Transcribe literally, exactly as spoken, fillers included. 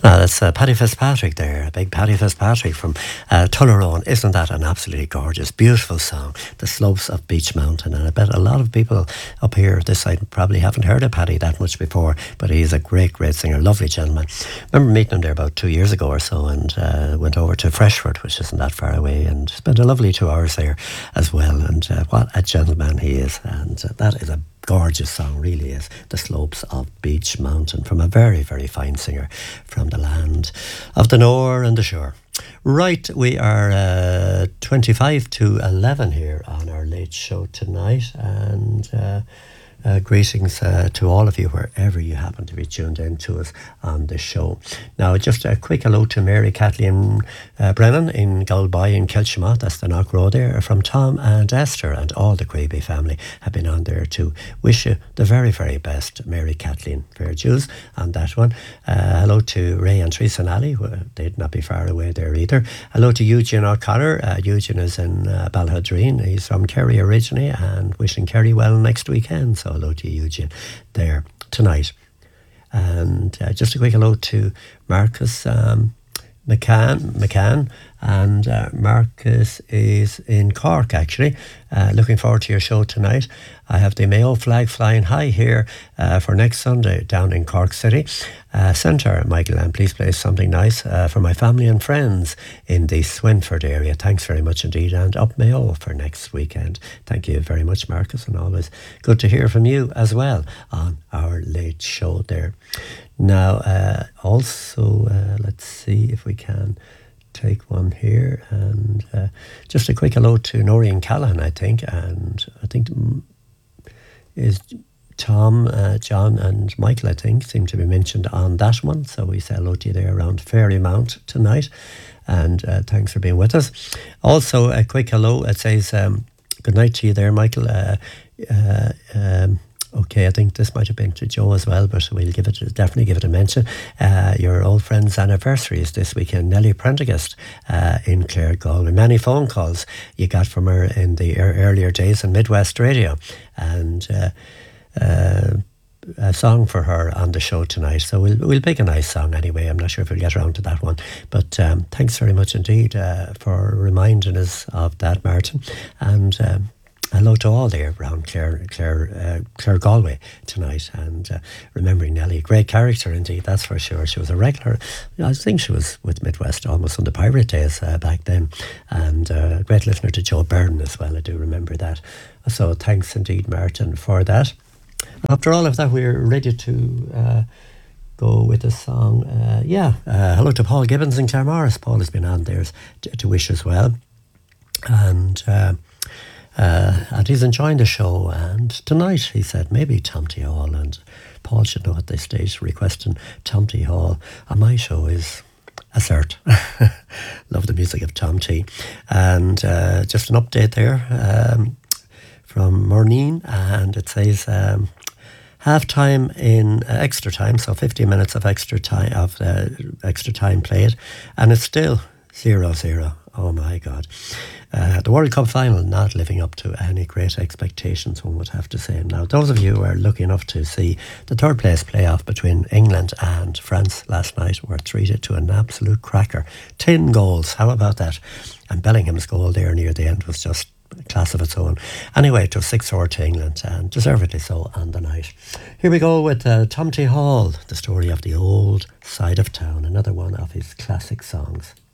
Now, that's uh, Paddy Fitzpatrick there, big Paddy Fitzpatrick from uh, Tullaroan. Isn't that an absolutely gorgeous, beautiful song? The Slopes of Beech Mountain. And I bet a lot of people up here this side probably haven't heard of Paddy that much before, but he's a great, great singer, lovely gentleman. Remember meeting him there about two years ago or so, and uh, went over to Freshford, which isn't that far away, and spent a lovely two hours there as well. And uh, what a gentleman he is. And uh, that is a gorgeous song, really is. The Slopes of Beech Mountain, from a very, very fine singer from the land of the Nore and the Shore. Right, we are uh, twenty-five to eleven here on our late show tonight, and uh, uh, greetings uh, to all of you wherever you happen to be tuned in to us on the show. Now, just a quick hello to Mary Kathleen uh, Brennan in Galway in Kilshamot, that's the Knock Road there, from Tom and Esther, and all the Quaby family have been on there to wish you the very, very best, Mary Kathleen. Fair dues on that one. Uh, hello to Ray and Teresa and Ali, who, they'd not be far away there either. Hello to Eugene O'Connor. Uh, Eugene is in uh, Balhadreen. He's from Kerry originally, and wishing Kerry well next weekend. So hello to Eugene there tonight. And uh, just a quick hello to Marcus um, McCann, McCann and uh, Marcus is in Cork actually. Uh, looking forward to your show tonight. I have the Mayo flag flying high here uh, for next Sunday down in Cork City uh, Centre, Michael, and please play something nice uh, for my family and friends in the Swinford area. Thanks very much indeed, and up Mayo for next weekend. Thank you very much, Marcus, and always good to hear from you as well on our late show there. Now, uh, also, uh, let's see if we can take one here, and uh, just a quick hello to Noreen Callahan, I think, and I think is Tom, uh, John and Michael, I think, seem to be mentioned on that one, so we say hello to you there around Fairymount tonight, and uh, thanks for being with us. Also, a quick hello, it says um, good night to you there, Michael. uh, uh, um, Okay, I think this might have been to Joe as well, but we'll give it definitely give it a mention. Uh, your old friend's anniversary is this weekend. Nellie Prendergast uh, in Clare Galway. Many phone calls you got from her in the er- earlier days in Midwest Radio, and uh, uh, a song for her on the show tonight. So we'll we'll pick a nice song anyway. I'm not sure if we'll get around to that one, but um, thanks very much indeed uh, for reminding us of that, Martin, and. Um, Hello to all there around Clare, Clare, uh, Clare Galway tonight, and uh, remembering Nellie. Great character indeed, that's for sure. She was a regular, I think she was with Midwest almost on the pirate days uh, back then, and uh, a great listener to Joe Byrne as well, I do remember that. So thanks indeed, Martin, for that. After all of that, we're ready to uh, go with a song. Uh, yeah, uh, hello to Paul Gibbons and Clare Morris. Paul has been on there to, to wish as well. And... Uh, Uh, and he's enjoying the show, and tonight he said maybe Tom T. Hall, and Paul should know at this stage requesting Tom T. Hall on my show is a cert. Love the music of Tom T. And uh, just an update there um, from Maureen, and it says um, half time in uh, extra time, so fifteen minutes of extra time of uh, extra time played, and it's still zero zero. Oh my God. Uh, the World Cup final not living up to any great expectations, one would have to say. Now, those of you who are lucky enough to see the third place playoff between England and France last night were treated to an absolute cracker. Ten goals, how about that? And Bellingham's goal there near the end was just a class of its own. Anyway, it was six four to England, and deservedly so on the night. Here we go with uh, Tom T. Hall, the story of the old side of town, another one of his classic songs.